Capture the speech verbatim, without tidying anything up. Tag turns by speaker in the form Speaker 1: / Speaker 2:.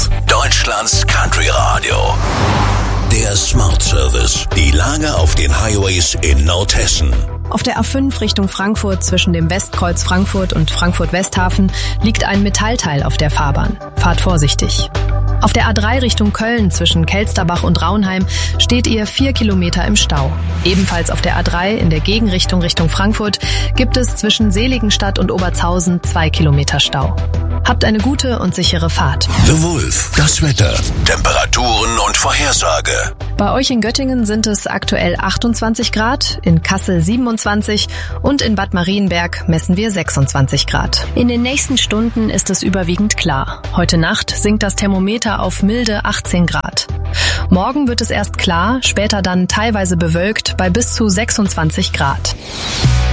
Speaker 1: F. Deutschlands Country Radio. Der Smart Service. Die Lage auf den Highways in Nordhessen.
Speaker 2: Auf der A fünf Richtung Frankfurt zwischen dem Westkreuz Frankfurt und Frankfurt-Westhafen liegt ein Metallteil auf der Fahrbahn. Fahrt vorsichtig. Auf der A drei Richtung Köln zwischen Kelsterbach und Raunheim steht ihr vier Kilometer im Stau. Ebenfalls auf der A drei in der Gegenrichtung Richtung Frankfurt gibt es zwischen Seligenstadt und Obertshausen zwei Kilometer Stau. Habt eine gute und sichere Fahrt.
Speaker 1: The Wolf, das Wetter, Temperaturen und Vorhersage.
Speaker 2: Bei euch in Göttingen sind es aktuell achtundzwanzig Grad, in Kassel siebenundzwanzig und in Bad Marienberg messen wir sechsundzwanzig Grad. In den nächsten Stunden ist es überwiegend klar. Heute Nacht sinkt das Thermometer auf milde achtzehn Grad. Morgen wird es erst klar, später dann teilweise bewölkt bei bis zu sechsundzwanzig Grad.